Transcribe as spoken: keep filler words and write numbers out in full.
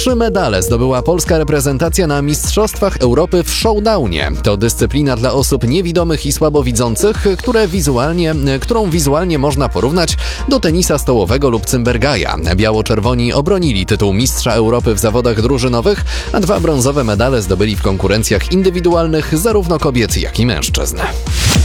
Trzy medale zdobyła polska reprezentacja na Mistrzostwach Europy w showdownie. To dyscyplina dla osób niewidomych i słabowidzących, które wizualnie, którą wizualnie można porównać do tenisa stołowego lub cymbergaja. Biało-czerwoni obronili tytuł mistrza Europy w zawodach drużynowych, a dwa brązowe medale zdobyli w konkurencjach indywidualnych zarówno kobiet, jak i mężczyzn.